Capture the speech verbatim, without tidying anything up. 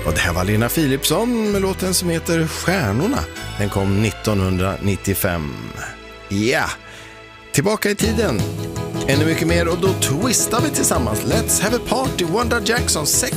Och det här var Lena Philipsson med låten som heter Stjärnorna. Den kom nittonhundranittiofem. Ja, tillbaka i tiden. Ännu mycket mer och då twistar vi tillsammans. Let's have a party, Wanda Jackson.